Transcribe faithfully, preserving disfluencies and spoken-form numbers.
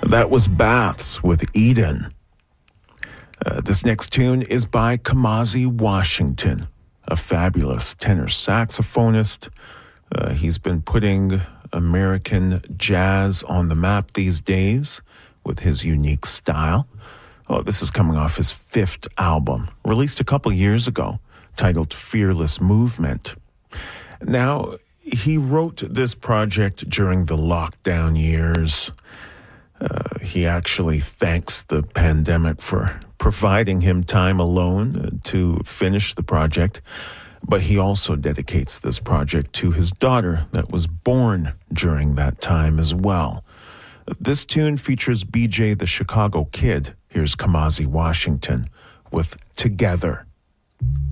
That was Baths with Eden. Uh, this next tune is by Kamasi Washington, a fabulous tenor saxophonist. Uh, he's been putting American jazz on the map these days with his unique style. Oh, this is coming off his fifth album, released a couple years ago, titled Fearless Movement. Now, he wrote this project during the lockdown years. Uh, he actually thanks the pandemic for providing him time alone to finish the project, but he also dedicates this project to his daughter that was born during that time as well. This tune features B J the Chicago Kid. Here's Kamasi Washington with Together.